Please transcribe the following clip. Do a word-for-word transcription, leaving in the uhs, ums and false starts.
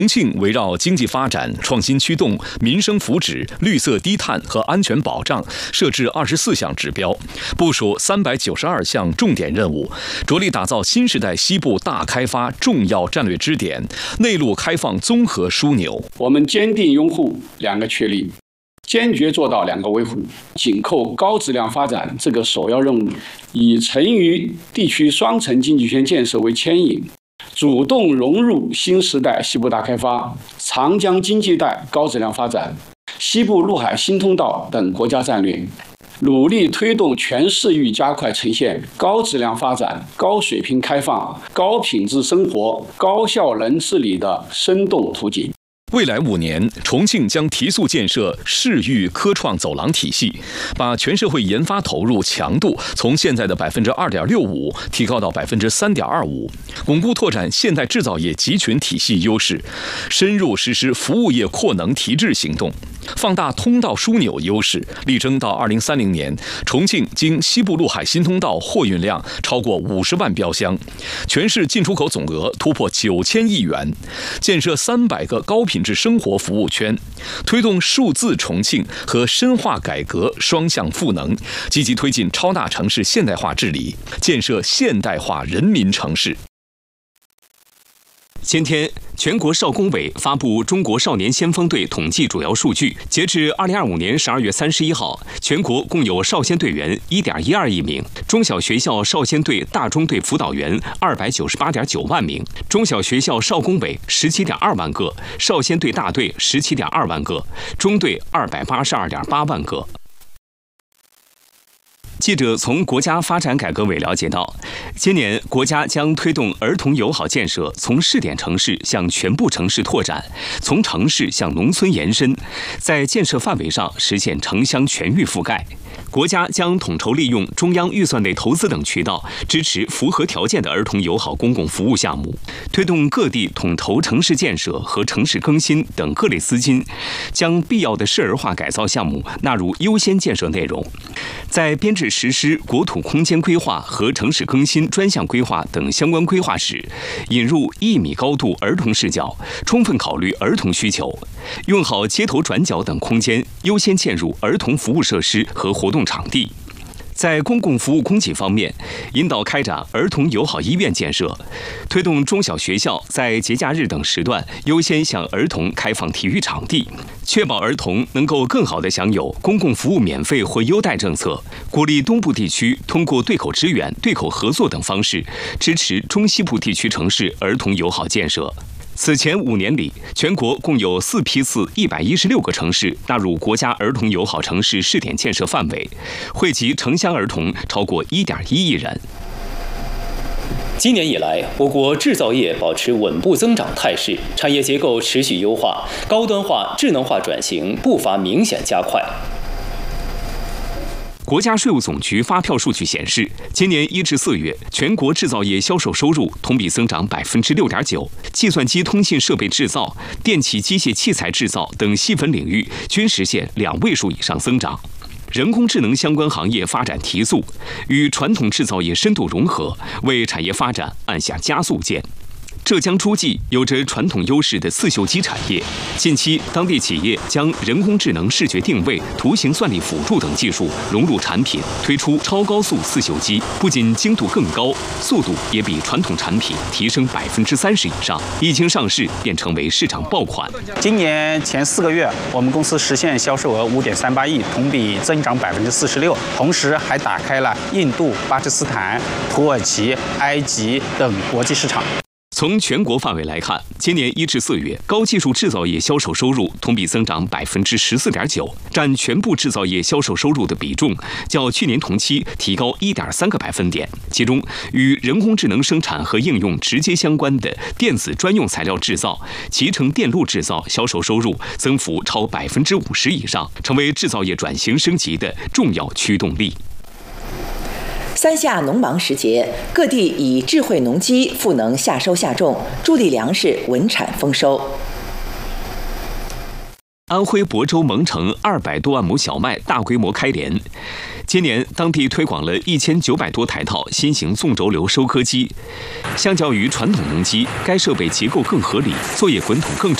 重庆围绕经济发展、创新驱动、民生福祉、绿色低碳和安全保障，设置二十四项指标，部署三百九十二项重点任务，着力打造新时代西部大开发重要战略支点、内陆开放综合枢纽。 我们坚定拥护两个确立，坚决做到两个维护，紧扣高质量发展这个首要任务，以成渝地区双城经济圈建设为牵引，主动融入新时代西部大开发、长江经济带高质量发展、西部陆海新通道等国家战略，努力推动全市域加快呈现高质量发展、高水平开放、高品质生活、高效能治理的生动图景。 未来五年，重庆将提速建设市域科创走廊体系，把全社会研发投入强度从现在的百分之二点六五提高到百分之三点二五，巩固拓展现代制造业集群体系优势，深入实施服务业扩能提质行动，放大通道枢纽优势，力争到二零三零年，重庆经西部陆海新通道货运量超过五十万标箱，全市进出口总额突破九千亿元，建设三百个高品质生活服务圈，推动数字重庆和深化改革双向赋能，积极推进超大城市现代化治理，建设现代化人民城市。 今天，全国少工委发布中国少年先锋队统计主要数据。截至二零二五年十二月三十一号，全国共有少先队员一点一二亿名，中小学校少先队、大中队辅导员二百九十八点九万名，中小学校少工委十七点二万个，少先队大队十七点二万个，中队二百八十二点八万个。记者从国家发展改革委了解到，今年国家将推动儿童友好建设从试点城市向全部城市拓展，从城市向农村延伸，在建设范围上实现城乡全域覆盖。国家将统筹利用中央预算内投资等渠道，支持符合条件的儿童友好公共服务项目，推动各地统筹城市建设和城市更新等各类资金，将必要的市儿化改造项目纳入优先建设内容。在编制实施国土空间规划和城市更新专项规划等相关规划时，引入一米高度儿童视角，充分考虑儿童需求，用好街头转角等空间，优先建入儿童服务设施和活动场地。在公共服务供给方面，引导开展儿童友好医院建设，推动中小学校在节假日等时段优先向儿童开放体育场地，确保儿童能够更好地享有公共服务免费或优待政策，鼓励东部地区通过对口支援、对口合作等方式，支持中西部地区城市儿童友好建设。此前五年里，全国共有四批次一百一十六个城市纳入国家儿童友好城市试点建设范围，惠及城乡儿童超过一点一亿人。 今年以来，我国制造业保持稳步增长态势，产业结构持续优化，高端化、智能化转型步伐明显加快。 国家税务总局发票数据显示，今年一至四月，全国制造业销售收入同比增长百分之六点九，计算机通信设备制造、电气机械器材制造等细分领域均实现两位数以上增长。人工智能相关行业发展提速，与传统制造业深度融合，为产业发展按下加速键。浙江诸暨有着传统优势的刺绣机产业，近期当地企业将人工智能视觉定位、图形算力辅助等技术融入产品，推出超高速刺绣机，不仅精度更高，速度也比传统产品提升百分之三十以上。一经上市，便成为市场爆款。 今年前四个月，我们公司实现销售额五点三八亿，同比增长百分之四十六，同时还打开了印度、巴基斯坦、土耳其、埃及等国际市场。 从全国范围来看，今年一至四月，高技术制造业销售收入同比增长百分之十四点九，占全部制造业销售收入的比重较去年同期提高一点三个百分点。其中，与人工智能生产和应用直接相关的电子专用材料制造、集成电路制造销售收入增幅超百分之五十以上，成为制造业转型升级的重要驱动力。 三夏农忙时节，各地以智慧农机赋能夏收夏种，助力粮食稳产丰收。 安徽亳州蒙城二百多万亩小麦大规模开镰。今年当地推广了一千九百多台套新型纵轴流收割机，相较于传统农机，该设备结构更合理，作业滚筒更